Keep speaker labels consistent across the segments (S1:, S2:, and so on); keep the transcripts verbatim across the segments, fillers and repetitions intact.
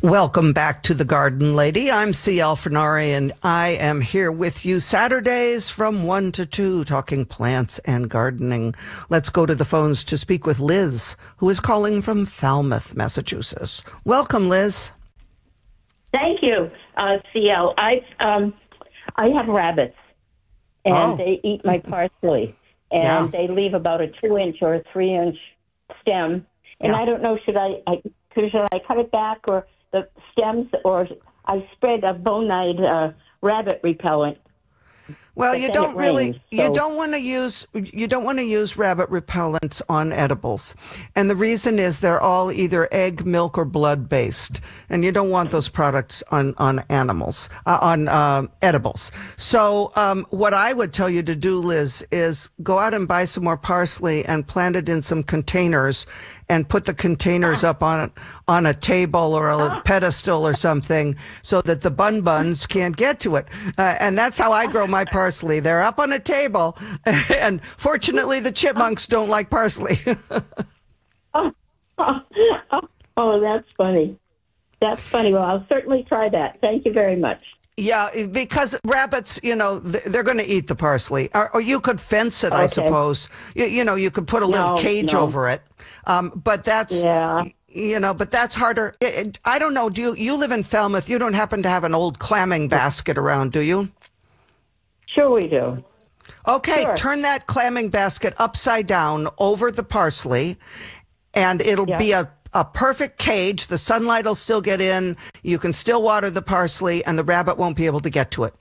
S1: Welcome back to The Garden Lady. I'm C L Fernari, and I am here with you Saturdays from one to two, talking plants and gardening. Let's go to the phones to speak with Liz, who is calling from Falmouth, Massachusetts. Welcome, Liz.
S2: Thank you, uh, C L. I um, I have rabbits, and
S1: oh.
S2: they eat my parsley, and
S1: yeah.
S2: they leave about a two-inch or a three-inch stem. And
S1: yeah.
S2: I don't know, should I, I should I cut it back or the stems, or I spread a bonide uh, rabbit repellent.
S1: Well,
S2: but
S1: you don't really,
S2: rains,
S1: you
S2: so.
S1: don't want to use, you don't want to use rabbit repellents on edibles. And the reason is they're all either egg, milk, or blood based. And you don't want those products on, on animals, uh, on, uh, edibles. So, um, what I would tell you to do, Liz, is go out and buy some more parsley and plant it in some containers and put the containers up on, on a table or a pedestal or something so that the bun buns can't get to it. Uh, and that's how I grow my parsley. They're up on a table, and fortunately the chipmunks don't like parsley.
S2: oh, oh, oh, that's funny. That's funny. Well, I'll certainly try that. Thank you very much.
S1: Yeah, because rabbits, you know, they're going to eat the parsley. Or, or you could fence it,
S2: okay.
S1: I suppose. You, you know, you could put a little
S2: no,
S1: cage
S2: no.
S1: over it. Um, but that's,
S2: yeah.
S1: you know, but that's harder. It, it, I don't know. Do you, you live in Falmouth? You don't happen to have an old clamming basket around, do you?
S2: Sure we do.
S1: Okay,
S2: sure.
S1: Turn that clamming basket upside down over the parsley, and it'll
S2: yeah.
S1: be a A perfect cage. The sunlight will still get in. You can still water the parsley, and the rabbit won't be able to get to it.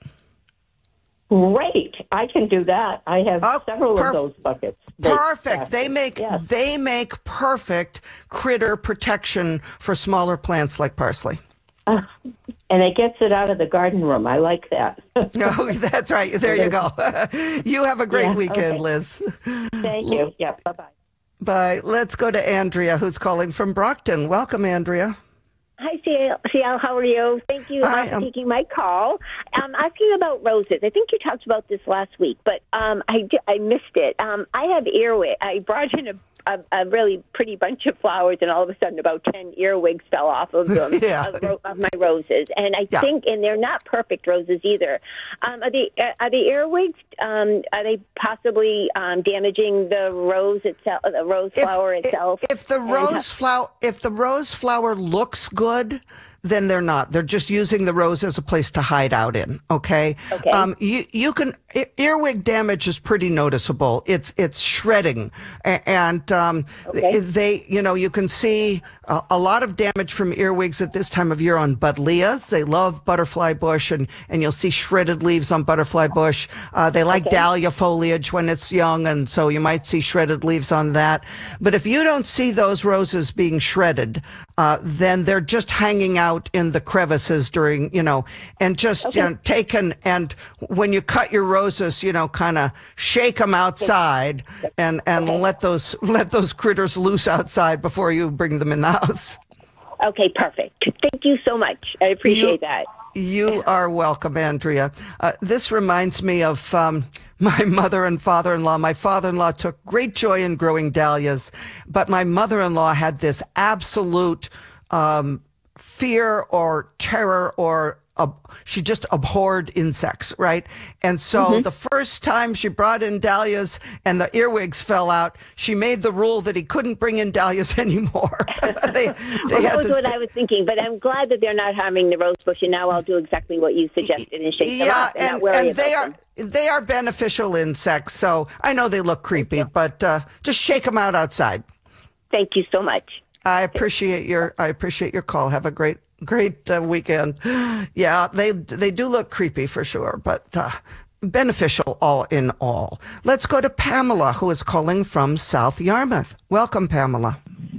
S2: Great. I can do that. I have
S1: oh,
S2: several
S1: perf-
S2: of those buckets.
S1: Perfect. They make
S2: yes.
S1: they make perfect critter protection for smaller plants like parsley.
S2: Uh, and it gets it out of the garden room. I like that.
S1: Oh, that's right. There you go. You have a great
S2: yeah,
S1: weekend,
S2: okay.
S1: Liz.
S2: Thank you. Yeah. Bye-bye.
S1: Bye. Let's go to Andrea, who's calling from Brockton. Welcome, Andrea.
S3: Hi, C L. How are you? Thank you
S1: Hi,
S3: for
S1: um,
S3: taking my call. I'm asking about roses. I think you talked about this last week, but um, I, I missed it. Um, I have earwig. I brought in a, a, a really pretty bunch of flowers, and all of a sudden about ten earwigs fell off of them,
S1: yeah.
S3: of, of my roses. And I
S1: yeah.
S3: think, and they're not perfect roses either. Um, are the are the earwigs? Um, are they possibly um, damaging the rose itself, the rose
S1: if,
S3: flower itself?
S1: If, if the rose flower, if the rose flower looks good, then they're not. They're just using the rose as a place to hide out in. Okay.
S3: Okay.
S1: Um, you you can earwig damage is pretty noticeable. It's it's shredding, and um,
S3: okay.
S1: they you know you can see a, a lot of damage from earwigs at this time of year on buddleias. They love butterfly bush, and and you'll see shredded leaves on butterfly bush. Uh, they like
S3: okay.
S1: dahlia foliage when it's young, and so you might see shredded leaves on that. But if you don't see those roses being shredded, uh, then they're just hanging out in the crevices during, you know, and just
S3: okay.
S1: you know, taken. And when you cut your roses, you know, kind of shake them outside and, and
S3: okay.
S1: let those, let those critters loose outside before you bring them in the house.
S3: Okay, perfect. Thank you so much. I appreciate
S1: you,
S3: that.
S1: You are welcome, Andrea. Uh, this reminds me of um, my mother and father-in-law. My father-in-law took great joy in growing dahlias, but my mother-in-law had this absolute um, fear or terror or uh, she just abhorred insects, right? And so mm-hmm. the first time she brought in dahlias and the earwigs fell out, she made the rule that he couldn't bring in dahlias anymore. they, they
S3: well, that was
S1: to
S3: what
S1: st-
S3: I was thinking, but I'm glad that they're not harming the rose bush, and now I'll do exactly what you suggested and shake them
S1: yeah,
S3: off and,
S1: and,
S3: not worry
S1: and they
S3: about
S1: are
S3: them.
S1: they are beneficial insects, so I know they look creepy, but uh, just shake them out outside.
S3: Thank you so much.
S1: I appreciate your I appreciate your call. Have a great great uh, weekend. Yeah, they they do look creepy for sure, but uh, beneficial all in all. Let's go to Pamela, who is calling from South Yarmouth. Welcome, Pamela.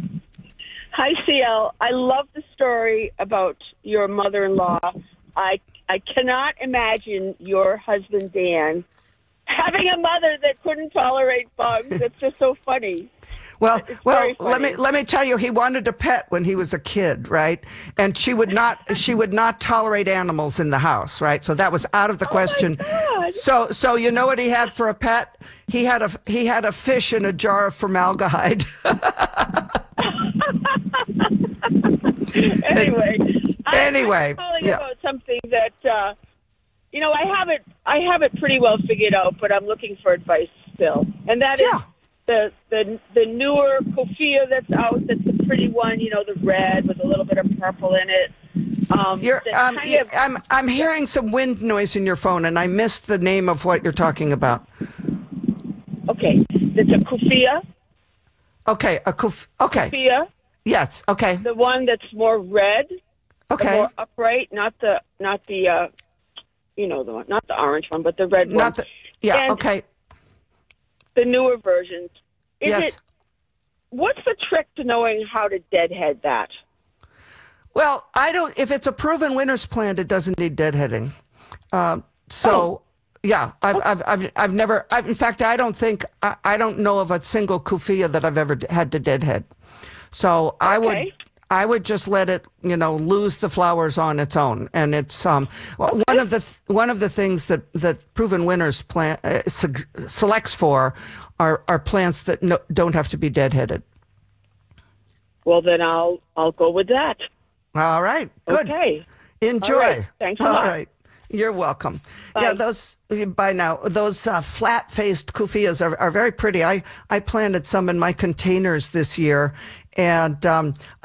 S4: Hi, C L. I love the story about your mother-in-law. I I cannot imagine your husband Dan having a mother that couldn't tolerate bugs. It's just so funny.
S1: Well,
S4: It's
S1: well, let me let me tell you, he wanted a pet when he was a kid, right? And she would not she would not tolerate animals in the house, right? So that was out of the question.
S4: Oh my God.
S1: So so you know what he had for a pet? He had a he had a fish in a jar of formaldehyde.
S4: Anyway,
S1: Anyway,
S4: I'm calling
S1: yeah.
S4: about something that uh, you know I have it. I have it pretty well figured out, but I'm looking for advice still, and that is
S1: Yeah.
S4: the the the newer kufia that's out. That's the pretty one. You know, the red with a little bit of purple in it. Um,
S1: You're,
S4: that
S1: um,
S4: kind
S1: y-
S4: of-
S1: I'm I'm hearing some wind noise in your phone, and I missed the name of what you're talking about.
S4: okay, it's a kufia.
S1: Okay, a kuf- okay,
S4: Kufia,
S1: yes, okay,
S4: the one that's more red, the
S1: okay.
S4: more upright, not the not the uh, you know the one, not the orange one, but the red one.
S1: Not the, yeah,
S4: And
S1: okay,
S4: the newer versions. Is
S1: yes.
S4: it? What's the trick to knowing how to deadhead that?
S1: Well, I don't. If it's a proven winner's plant, it doesn't need deadheading. Um, so,
S4: Oh.
S1: yeah, I've, I've, I've, I've never. I've, in fact, I don't think I, I don't know of a single kufia that I've ever d- had to deadhead. So I would,
S4: Okay.
S1: I would just let it, you know, lose the flowers on its own. And it's um well, one of the th- one of the things that that proven winners plant uh, se- selects for are are plants that no, don't have to be deadheaded.
S4: Well, then I'll I'll go with that.
S1: All right, good.
S4: Okay.
S1: Enjoy.
S4: All right. Thanks a
S1: All
S4: lot.
S1: right. You're welcome.
S4: Bye.
S1: Yeah, those by now those uh, flat-faced kufias are, are very pretty. I I planted some in my containers this year, and um,